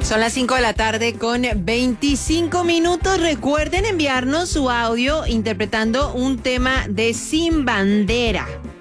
Son las 5 de la tarde con 25 minutos. Recuerden enviarnos su audio interpretando un tema de Sin Bandera.